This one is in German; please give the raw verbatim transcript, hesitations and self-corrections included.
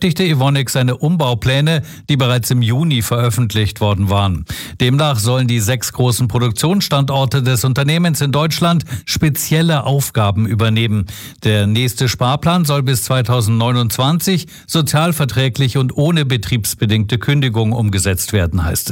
bekräftigte Evonik seine Umbaupläne, die bereits im Juni veröffentlicht worden waren. Demnach sollen die sechs großen Produktionsstandorte des Unternehmens in Deutschland spezielle Aufgaben übernehmen. Der nächste Sparplan soll bis zweitausendneunundzwanzig sozialverträglich und ohne betriebsbedingte Kündigung umgesetzt werden, heißt es.